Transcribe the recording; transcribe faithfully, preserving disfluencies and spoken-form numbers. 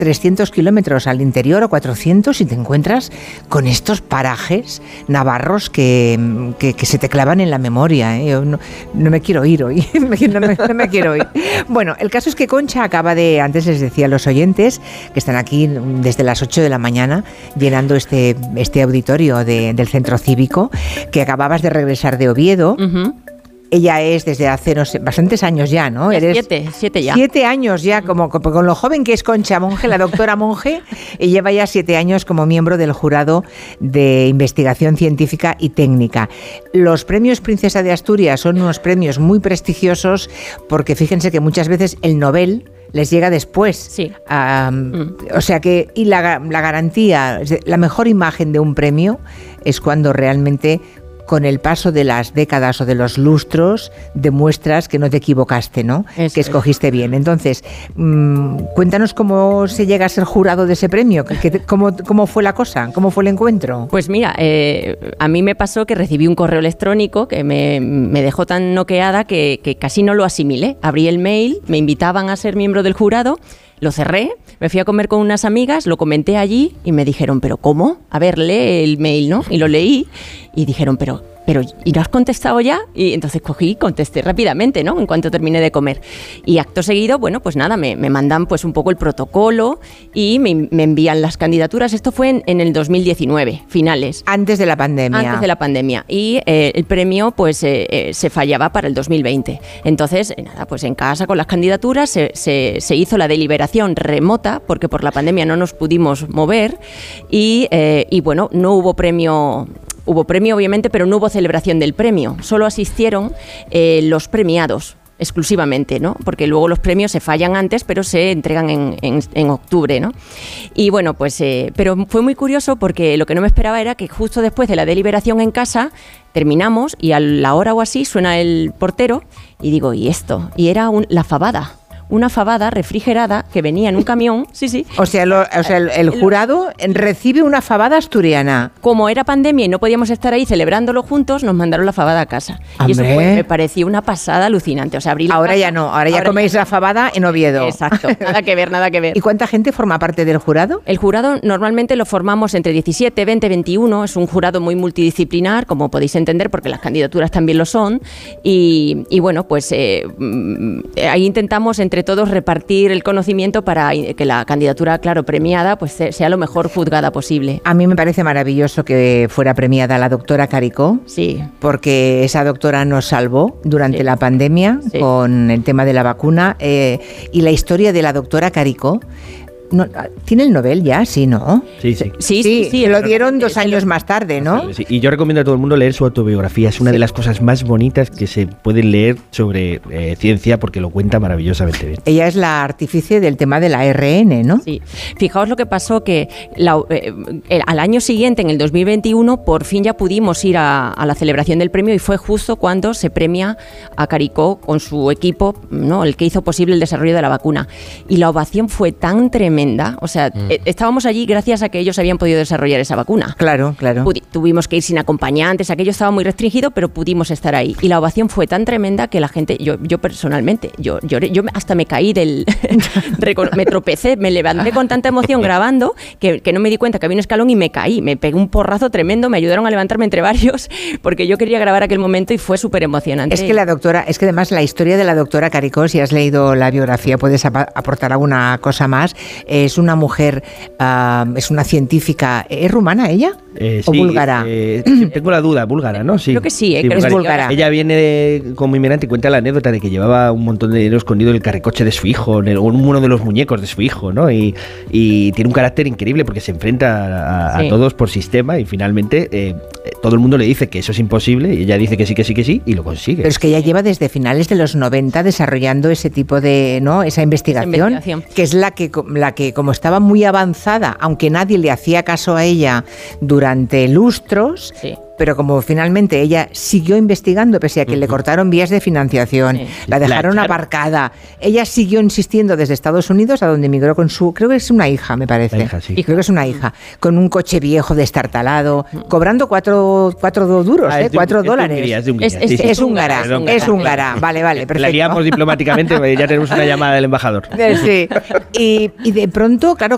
trescientos kilómetros al interior o cuatrocientos y te encuentras con estos parajes navarros que, que, que se te clavan en la memoria, ¿eh? Yo no, no me quiero ir hoy, no me, no me quiero ir. Bueno, el caso es que Concha acaba de, antes les decía a los oyentes que están aquí desde las ocho de la mañana llenando este, este auditorio de, del Centro Cívico, que acababas de regresar de Oviedo. Uh-huh. Ella es desde hace, no sé, bastantes años ya, ¿no? Ya Eres siete, siete ya. Siete años ya, como, como con lo joven que es Concha Monge, la doctora Monge, y lleva ya siete años como miembro del jurado de investigación científica y técnica. Los premios Princesa de Asturias son unos premios muy prestigiosos porque fíjense que muchas veces el Nobel les llega después. Sí. Um, mm. O sea que, y la, la garantía, la mejor imagen de un premio es cuando realmente, con el paso de las décadas o de los lustros, demuestras que no te equivocaste, ¿no? Eso que escogiste es. bien. Entonces, mmm, cuéntanos cómo se llega a ser jurado de ese premio, cómo, cómo fue la cosa, cómo fue el encuentro. Pues mira, eh, a mí me pasó que recibí un correo electrónico que me, me dejó tan noqueada que, que casi no lo asimilé. Abrí el mail, me invitaban a ser miembro del jurado. Lo cerré, me fui a comer con unas amigas, lo comenté allí y me dijeron, ¿pero cómo? A ver, lee el mail, ¿no? Y lo leí y dijeron, pero... Pero, ¿y no has contestado ya? Y entonces cogí y contesté rápidamente, ¿no? En cuanto terminé de comer. Y acto seguido, bueno, pues nada, me, me mandan pues un poco el protocolo y me, me envían las candidaturas. Esto fue en, en el dos mil diecinueve, finales. Antes de la pandemia. Antes de la pandemia. Y eh, el premio, pues, eh, eh, se fallaba para el dos mil veinte. Entonces, eh, nada, pues en casa con las candidaturas se, se, se hizo la deliberación remota, porque por la pandemia no nos pudimos mover. Y, eh, y bueno, no hubo premio... Hubo premio, obviamente, pero no hubo celebración del premio. Solo asistieron eh, los premiados exclusivamente, ¿no? Porque luego los premios se fallan antes, pero se entregan en, en, en octubre, ¿no? Y bueno, pues, eh, pero fue muy curioso porque lo que no me esperaba era que justo después de la deliberación en casa terminamos y a la hora o así suena el portero y digo, ¿y esto? Y era un, la fabada. Una fabada refrigerada que venía en un camión, sí, sí. O sea, lo, o sea el, el jurado recibe una fabada asturiana. Como era pandemia y no podíamos estar ahí celebrándolo juntos, nos mandaron la fabada a casa. ¡Hombre! Y eso fue, me pareció una pasada alucinante. O sea, abrí la ahora casa, ya no, ahora ya ahora coméis ya... la fabada en Oviedo. Exacto, nada que ver, nada que ver. ¿Y cuánta gente forma parte del jurado? El jurado normalmente lo formamos entre diecisiete, veinte, veintiuno. Es un jurado muy multidisciplinar, como podéis entender, porque las candidaturas también lo son. Y, y bueno, pues eh, ahí intentamos entre todos repartir el conocimiento para que la candidatura, claro, premiada, pues sea lo mejor juzgada posible. A mí me parece maravilloso que fuera premiada la doctora Caricó. Sí. Porque esa doctora nos salvó durante sí. la pandemia sí. con el tema de la vacuna. Eh, y la historia de la doctora Caricó. No, ¿tiene el Nobel ya? Sí, ¿no? Sí, sí. Sí, sí, sí, sí lo dieron dos años más tarde, ¿no? Sí, sí. Y yo recomiendo a todo el mundo leer su autobiografía. Es una sí. de las cosas más bonitas que se pueden leer sobre eh, ciencia porque lo cuenta maravillosamente bien. Ella es la artífice del tema del A R N, ¿no? Sí. Fijaos lo que pasó que la, eh, el, al año siguiente, en el dos mil veintiuno, por fin ya pudimos ir a, a la celebración del premio y fue justo cuando se premia a Caricó con su equipo, ¿no? El que hizo posible el desarrollo de la vacuna. Y la ovación fue tan tremenda. O sea, mm. eh, estábamos allí gracias a que ellos habían podido desarrollar esa vacuna. Claro, claro. Pudi- tuvimos que ir sin acompañantes, aquello estaba muy restringido, pero pudimos estar ahí. Y la ovación fue tan tremenda que la gente, yo, yo personalmente, yo lloré, yo hasta me caí del... me tropecé, me levanté con tanta emoción grabando que, que no me di cuenta que había un escalón y me caí. Me pegué un porrazo tremendo, me ayudaron a levantarme entre varios porque yo quería grabar aquel momento y fue súper emocionante. Es que la doctora, es que además la historia de la doctora Caricó, si has leído la biografía puedes ap- aportar alguna cosa más. Es una mujer, uh, es una científica. ¿Es rumana ella? Eh, ¿O sí, búlgara? Eh, tengo la duda, búlgara, ¿no? Sí. Creo que sí, eh, sí, creo es búlgara. Ella viene de, como inmigrante y cuenta la anécdota de que llevaba un montón de dinero escondido en el carricoche de su hijo, en el, uno de los muñecos de su hijo, ¿no? Y, y tiene un carácter increíble porque se enfrenta a, a, sí. a todos por sistema y finalmente eh, todo el mundo le dice que eso es imposible y ella dice que sí, que sí, que sí y lo consigue. Pero es que ella lleva desde finales de los noventa desarrollando ese tipo de, ¿no? Esa investigación, esa investigación. que es la que, la que como estaba muy avanzada, aunque nadie le hacía caso a ella durante lustros, sí. pero como finalmente ella siguió investigando, pese a que uh-huh. le cortaron vías de financiación, sí. la dejaron la aparcada, ella siguió insistiendo desde Estados Unidos, a donde emigró con su, creo que es una hija, me parece, la hija, sí. y creo que es una hija, con un coche viejo destartalado, uh-huh. cobrando cuatro, cuatro duros, ah, ¿eh? cuatro un, dólares. Es, de Hungría, es, es, sí, es húngara, es húngara, vale, vale, perfecto. La liamos diplomáticamente, ya tenemos una llamada del embajador. Sí, y, y de pronto, claro,